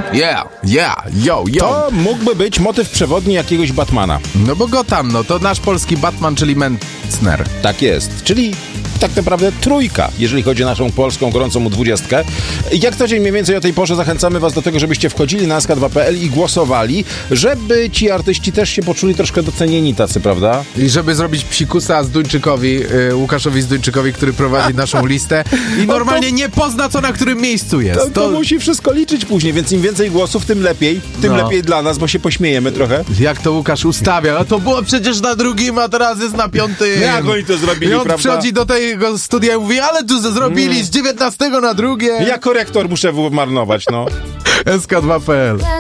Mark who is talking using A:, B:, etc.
A: Yo.
B: To mógłby być motyw przewodni jakiegoś Batmana.
A: No bo Gotham, no to nasz polski Batman, czyli Metzner.
B: Tak jest, czyli tak naprawdę trójka, jeżeli chodzi o naszą polską gorącą 20. Jak co dzień mniej więcej o tej porze zachęcamy was do tego, żebyście wchodzili na sk2.pl i głosowali, żeby ci artyści też się poczuli troszkę docenieni tacy, prawda?
A: I żeby zrobić psikusa Zduńczykowi, Łukaszowi Zduńczykowi, który prowadzi naszą listę i normalnie nie pozna, co na którym miejscu jest.
B: To musi wszystko liczyć później, więc im więcej głosów, tym lepiej. Tym lepiej dla nas, bo się pośmiejemy trochę.
A: Jak to Łukasz ustawia? A to było przecież na drugim, a teraz jest na 5.
B: Jak oni to zrobili,
A: I on
B: prawda?
A: przychodzi do tego studia i mówi, ale tu zrobili z 19 na drugie.
B: Ja korektor muszę marnować, no.
A: sk2.pl